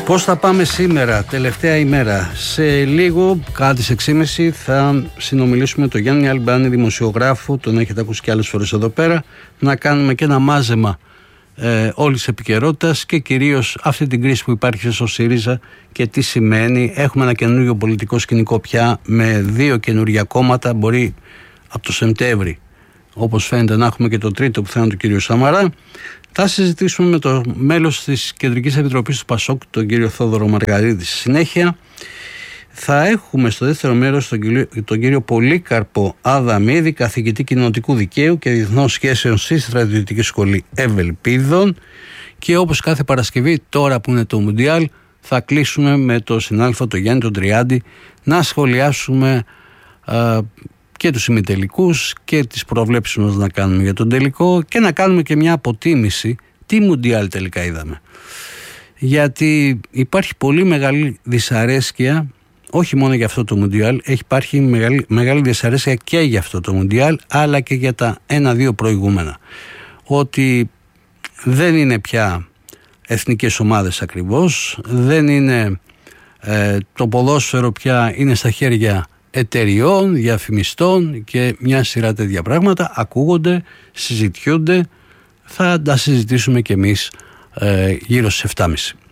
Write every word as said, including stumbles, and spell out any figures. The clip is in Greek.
Πώς θα πάμε σήμερα, τελευταία ημέρα? Σε λίγο, κάτι τις έξι και μισή, θα συνομιλήσουμε με τον Γιάννη Αλμπάνη, δημοσιογράφο, τον έχετε ακούσει και άλλες φορές εδώ πέρα, να κάνουμε και ένα μάζεμα ε, όλης της επικαιρότητας και κυρίως αυτή την κρίση που υπάρχει στο ΣΥΡΙΖΑ και τι σημαίνει. Έχουμε ένα καινούριο πολιτικό σκηνικό πια με δύο καινούργια κόμματα, μπορεί από το Σεπτέμβρη, όπως φαίνεται, να έχουμε και το τρίτο που θα είναι του κύριο Σαμαρά. Θα συζητήσουμε με το μέλος της Κεντρικής Επιτροπής του ΠΑΣΟΚ, τον κύριο Θόδωρο Μαργαρίδη. Στη συνέχεια θα έχουμε στο δεύτερο μέρος τον κύριο, τον κύριο Πολύκαρπο Αδαμίδη, καθηγητή κοινοτικού δικαίου και διεθνών σχέσεων στη Στρατιωτική Σχολή Ευελπίδων. Και όπως κάθε Παρασκευή, τώρα που είναι το Μουντιάλ, θα κλείσουμε με τον συνάδελφο τον Γιάννη τον Τριάντη να σχολιάσουμε α, και τους ημιτελικούς και τις προβλέψεις μας να κάνουμε για τον τελικό και να κάνουμε και μια αποτίμηση τι Μουντιάλ τελικά είδαμε. Γιατί υπάρχει πολύ μεγάλη δυσαρέσκεια, όχι μόνο για αυτό το Μουντιάλ, έχει υπάρχει μεγάλη, μεγάλη δυσαρέσκεια και για αυτό το Μουντιάλ, αλλά και για τα ένα-δύο προηγούμενα. Ότι δεν είναι πια εθνικές ομάδες ακριβώς, δεν είναι ε, το ποδόσφαιρο πια είναι στα χέρια εταιριών, διαφημιστών και μια σειρά τέτοια πράγματα ακούγονται, συζητιούνται. Θα τα συζητήσουμε και εμείς ε, γύρω στις εφτά και μισή.